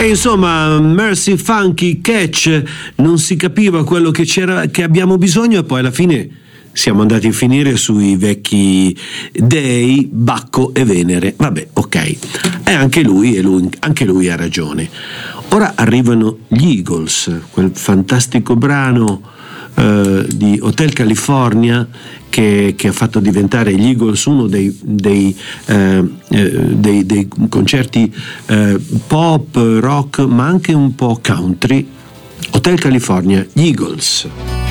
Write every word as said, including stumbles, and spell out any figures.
E insomma, Mercy Funky Catch, non si capiva quello che c'era, che abbiamo bisogno, e poi alla fine siamo andati a finire sui vecchi dei Bacco e Venere. Vabbè, ok, e anche lui, e lui anche lui ha ragione. Ora arrivano gli Eagles, quel fantastico brano eh, di Hotel California che, che ha fatto diventare gli Eagles uno dei, dei, eh, eh, dei, dei concerti eh, pop, rock, ma anche un po' country. Hotel California, gli Eagles.